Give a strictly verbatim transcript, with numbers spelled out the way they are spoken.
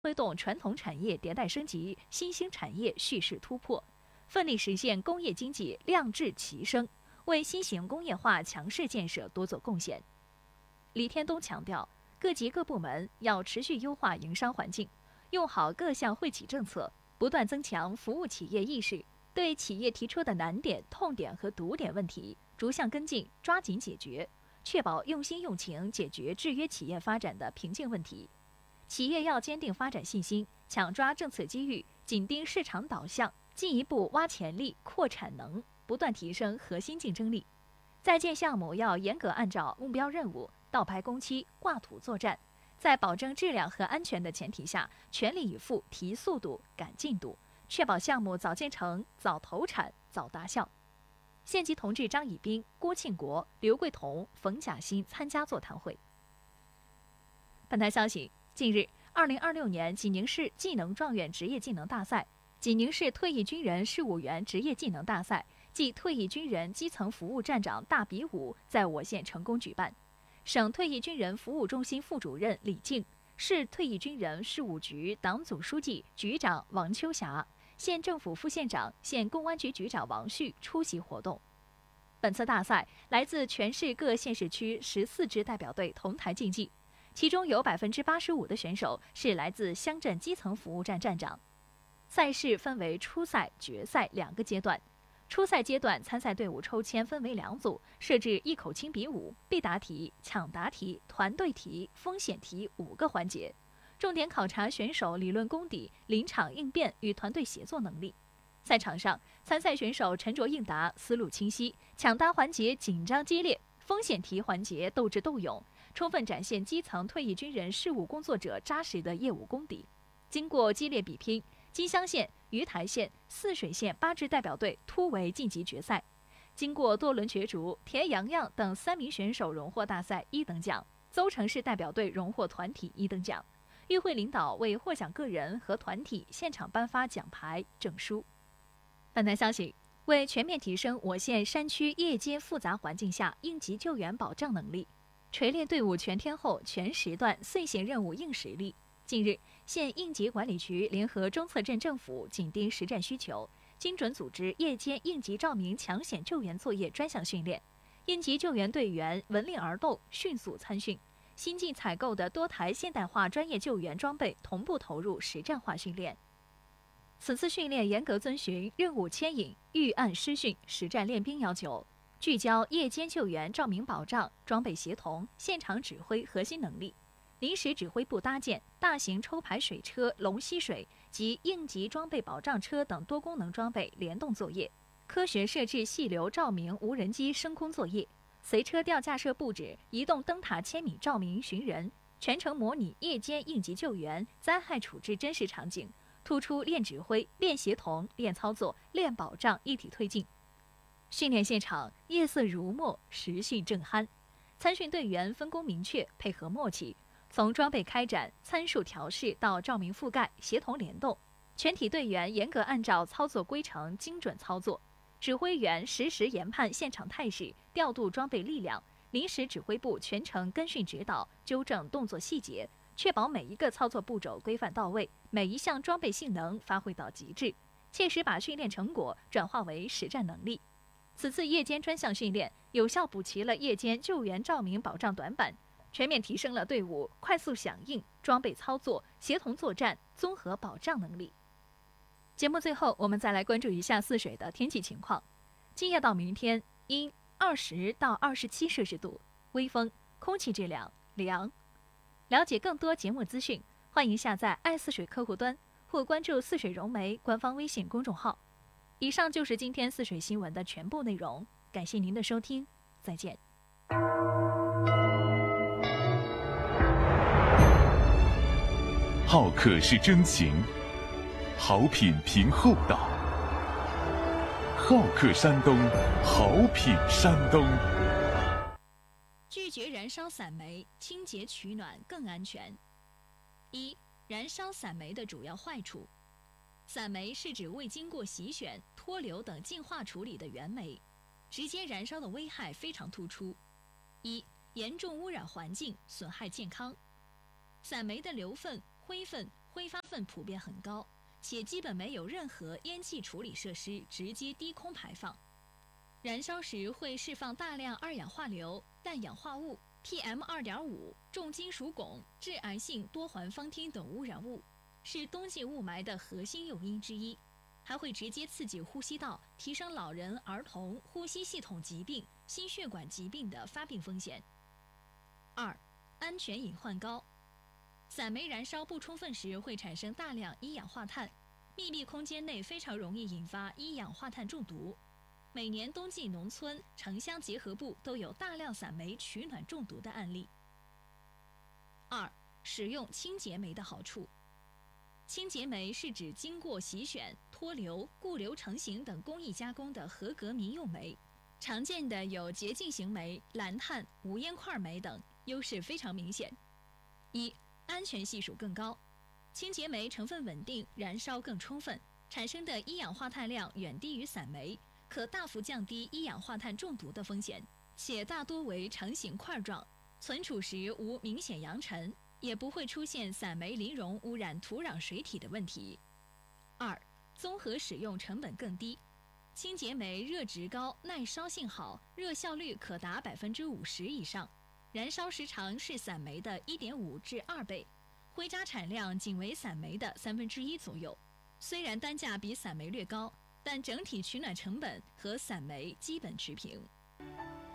推动传统产业迭代升级，新兴产业蓄势突破，奋力实现工业经济量质齐升，为新型工业化强势建设多做贡献。李天东强调，各级各部门要持续优化营商环境，用好各项惠企政策，不断增强服务企业意识，对企业提出的难点、痛点和堵点问题逐项跟进，抓紧解决，确保用心用情解决制约企业发展的瓶颈问题。企业要坚定发展信心，抢抓政策机遇，紧盯市场导向，进一步挖潜力、扩产能，不断提升核心竞争力。在建项目要严格按照目标任务，倒排工期、挂土作战，在保证质量和安全的前提下，全力以赴提速度、赶进度，确保项目早建成、早投产、早达效。县级同志张以斌、郭庆国、刘桂彤、冯甲新参加座谈会。本台消息，近日，二零二六年济宁市技能状元职业技能大赛、济宁市退役军人事务员职业技能大赛暨退役军人基层服务站长大比武在我县成功举办。省退役军人服务中心副主任李静、市退役军人事务局党组书记、局长王秋霞、县政府副县长、县公安局局长王旭出席活动。本次大赛来自全市各县市区十四支代表队同台竞技，其中有百分之八十五的选手是来自乡镇基层服务站站长。赛事分为初赛、决赛两个阶段。初赛阶段参赛队伍抽签分为两组，设置一口轻比武、必答题、抢答题、团队题、风险题五个环节，重点考察选手理论功底、临场应变与团队协作能力。赛场上，参赛选手沉着应答，思路清晰；抢答环节紧张激烈，风险题环节斗智斗勇，充分展现基层退役军人事务工作者扎实的业务功底。经过激烈比拼，金乡县、鱼台县、泗水县八支代表队突围晋级决赛。经过多轮角逐，田洋洋等三名选手荣获大赛一等奖，邹城市代表队荣获团体一等奖。与会领导为获奖个人和团体现场颁发奖牌、证书。本台消息，为全面提升我县山区夜间复杂环境下应急救援保障能力，锤炼队伍全天候、全时段遂险任务硬实力。近日，县应急管理局联合中策镇政府紧盯实战需求，精准组织夜间应急照明抢险救援作业专项训练，应急救援队员闻令而动，迅速参训。新进采购的多台现代化专业救援装备同步投入实战化训练。此次训练严格遵循任务牵引、预案施训、实战练兵要求，聚焦夜间救援照明保障、装备协同、现场指挥核心能力。临时指挥部搭建大型抽排水车、龙吸水及应急装备保障车等多功能装备联动作业，科学设置细流照明无人机升空作业，随车吊架设布置移动灯塔千米照明寻人，全程模拟夜间应急救援、灾害处置真实场景，突出练指挥、练协同、练操作、练保障一体推进。训练现场夜色如墨，实训正酣，参训队员分工明确，配合默契。从装备开展、参数调试到照明覆盖，协同联动，全体队员严格按照操作规程精准操作。指挥员实时研判现场态势，调度装备力量；临时指挥部全程跟训指导，纠正动作细节，确保每一个操作步骤规范到位，每一项装备性能发挥到极致，切实把训练成果转化为实战能力。此次夜间专项训练，有效补齐了夜间救援照明保障短板，全面提升了队伍快速响应、装备操作、协同作战、综合保障能力。节目最后，我们再来关注一下泗水的天气情况。今夜到明天，阴二十到二十七摄氏度，微风，空气质量良。了解更多节目资讯，欢迎下载爱泗水客户端或关注泗水融媒官方微信公众号。以上就是今天泗水新闻的全部内容，感谢您的收听，再见。 好客是真情，好品凭厚道。好客山东，好品山东。 拒绝燃烧散煤，清洁取暖更安全。一、燃烧散煤的主要坏处。散煤是指未经过洗选、脱硫等净化处理的原煤，直接燃烧的危害非常突出。一、严重污染环境，损害健康。散煤的硫分、灰分挥发分普遍很高，且基本没有任何烟气处理设施直接低空排放。燃烧时会释放大量二氧化硫、氮氧化物、P M 二点五、重金属汞、致癌性多环芳烃等污染物，是冬季雾霾的核心诱因之一，还会直接刺激呼吸道，提升老人、儿童呼吸系统疾病、心血管疾病的发病风险。二、安全隐患高。散煤燃烧不充分时会产生大量一氧化碳，密闭空间内非常容易引发一氧化碳中毒。每年冬季农村、城乡结合部都有大量散煤取暖中毒的案例。二、使用清洁煤的好处。清洁煤是指经过洗选、脱硫、固硫成型等工艺加工的合格民用煤，常见的有洁净型煤、蓝碳、无烟块煤等，优势非常明显。一、安全系数更高。清洁煤成分稳定，燃烧更充分，产生的一氧化碳量远低于散煤，可大幅降低一氧化碳中毒的风险，且大多为成型块状，存储时无明显扬尘，也不会出现散煤磷溶污染土壤水体的问题。二、综合使用成本更低。清洁煤热值高，耐烧性好，热效率可达百分之五十以上，燃烧时长是散煤的一点五至二倍，灰渣产量仅为散煤的三分之一左右。虽然单价比散煤略高，但整体取暖成本和散煤基本持平。